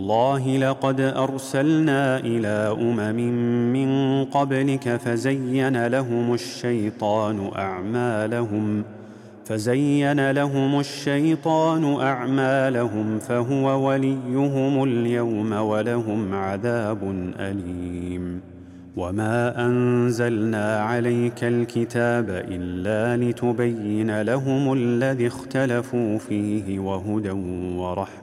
الله لقد أرسلنا إلى من قبلك فزين لهم الشيطان أعمالهم فهو وليهم اليوم ولهم عذاب أليم. وما أنزلنا عليك الكتاب إلا لتبين لهم الذي اختلفوا فيه وهدى ورحمة